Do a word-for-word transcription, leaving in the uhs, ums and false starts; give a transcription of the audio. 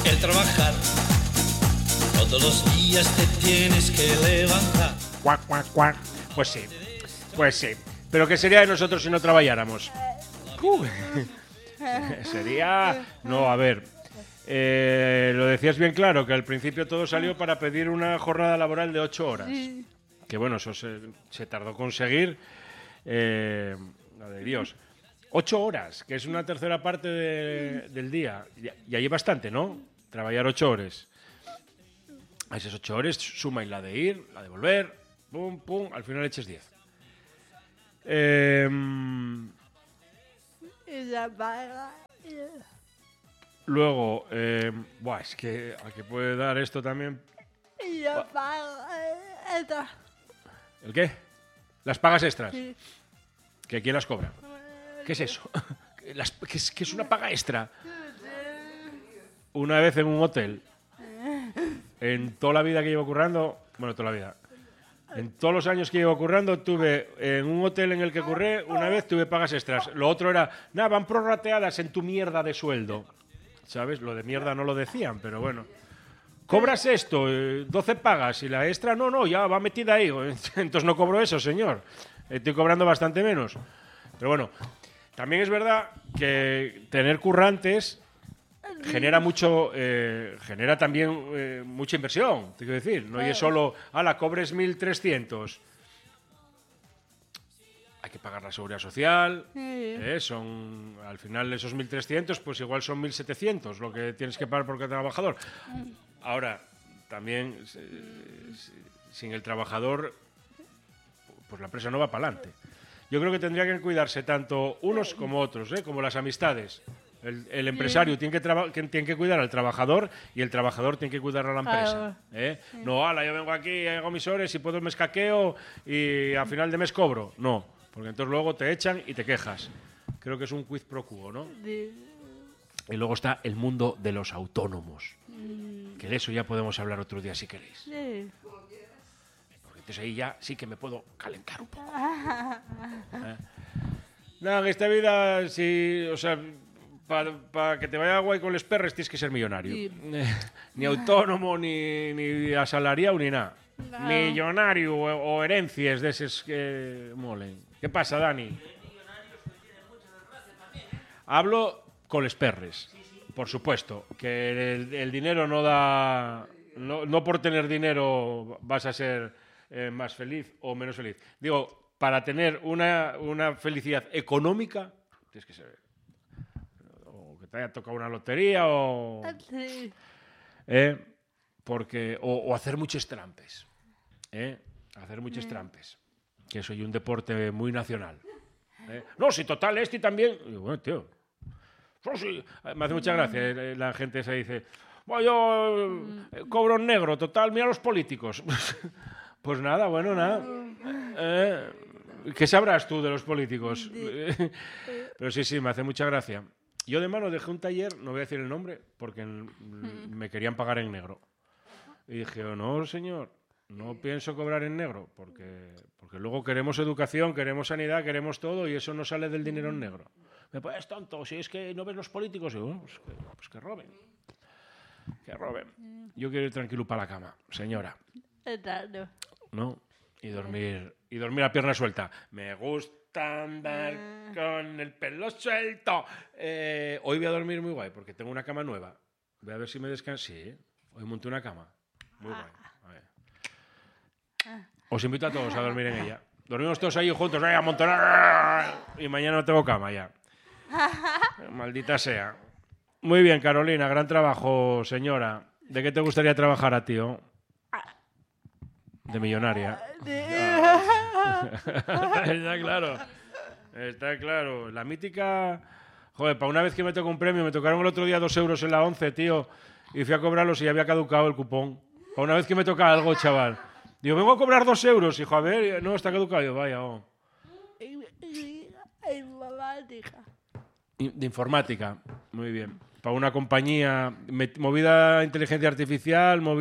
que al trabajar todos los días te tienes que levantar. Cuac, cuac, cuac. Pues sí, pues sí. Pero ¿qué sería de nosotros si no trabajáramos? Uh. Sería... No, a ver... Eh, lo decías bien claro, que al principio todo salió para pedir una jornada laboral de ocho horas. Sí. Que bueno, eso se, se tardó conseguir. Eh, la de Dios. Ocho horas, que es una tercera parte de, del día. Y, y ahí bastante, ¿no? Trabajar ocho horas. A esas ocho horas suma y la de ir, la de volver, pum, pum, al final eches diez. Eh, y la paga... Luego, eh, buah, es que a que puede dar esto también. Y la paga extra. ¿El qué? Las pagas extras. Sí. ¿Que quién las cobra? ¿Qué es eso? Las, ¿qué, es, ¿Qué es una paga extra? Una vez en un hotel, en toda la vida que llevo currando, bueno, toda la vida, en todos los años que llevo currando, tuve en un hotel en el que curré, una vez tuve pagas extras. Lo otro era, nada, van prorrateadas en tu mierda de sueldo. ¿Sabes? Lo de mierda no lo decían, pero bueno. ¿Cobras esto? doce pagas y la extra, no, no, ya va metida ahí. Entonces no cobro eso, señor. Estoy cobrando bastante menos. Pero bueno, también es verdad que tener currantes genera mucho, eh, genera también eh, mucha inversión, te quiero decir. No es solo, ala, cobres mil trescientos. Hay que pagar la seguridad social, sí. eh, son al final esos mil trescientos, pues igual son mil setecientos lo que tienes que pagar por cada trabajador. Ahora, también eh, sin el trabajador, pues la empresa no va para adelante. Yo creo que tendría que cuidarse tanto unos como otros, ¿eh? Como las amistades. El, el empresario sí. tiene, que traba- que, tiene que cuidar al trabajador y el trabajador tiene que cuidar a la empresa. ¿eh? Sí. No, ala, yo vengo aquí, hago mis horas y puedo me escaqueo y a final de mes cobro. No. Porque entonces luego te echan y te quejas. Creo que es un quid pro quo, ¿no? Sí. Y luego está el mundo de los autónomos. Mm. Que de eso ya podemos hablar otro día si queréis. Sí. Porque entonces ahí ya sí que me puedo calentar un poco. ¿Eh? No, en esta vida, si, o sea, para pa que te vaya guay con los perros tienes que ser millonario. Sí. Ni autónomo, ni, ni asalariado, ni nada. No. Millonario o, o herencias de esos que molen. ¿Qué pasa, Dani? Hablo con los perres, por supuesto, que el, el dinero no da... No, no por tener dinero vas a ser eh, más feliz o menos feliz. Digo, para tener una, una felicidad económica, tienes que ser... O que te haya tocado una lotería o... Sí. Eh, porque, o, o hacer muchos trampes. ¿eh? Hacer muchos mm. trampes. Que soy un deporte muy nacional. ¿eh? No, si total, este también... Y digo, bueno, tío... No, sí. Me hace mucha gracia. Eh, la gente se dice... Bueno, yo eh, cobro en negro, total, mira los políticos. Pues nada, bueno, nada. Eh, ¿Qué sabrás tú de los políticos? Pero sí, sí, me hace mucha gracia. Yo de mano dejé un taller, no voy a decir el nombre, porque me querían pagar en negro. Y dije, oh, no, señor... No pienso cobrar en negro, porque, porque luego queremos educación, queremos sanidad, queremos todo y eso no sale del dinero en negro. Me pones tonto, si es que no ves los políticos, y bueno, pues, que, pues que roben. Que roben. Yo quiero ir tranquilo para la cama, señora. ¿No? Y dormir, y dormir a pierna suelta. Me gusta andar con el pelo suelto. Eh, hoy voy a dormir muy guay, porque tengo una cama nueva. Voy a ver si me descanso. Sí, hoy monté una cama. Muy guay. A ver. Os invito a todos a dormir en ella. Dormimos todos ahí juntos, ¡ay, a amontonar! Y mañana no tengo cama ya. Maldita sea. Muy bien, Carolina, gran trabajo, señora. ¿De qué te gustaría trabajar a ti? Oh? De millonaria. Ah. Está claro. Está claro. La mítica... Joder, para una vez que me tocó un premio, me tocaron el otro día dos euros en la once, tío, y fui a cobrarlos y ya había caducado el cupón. Para una vez que me toca algo, chaval. Digo, vengo a cobrar dos euros, hijo, a ver, no, está caducado. Yo, vaya, oh. Informática. De informática, muy bien. Para una compañía movida inteligencia artificial, movida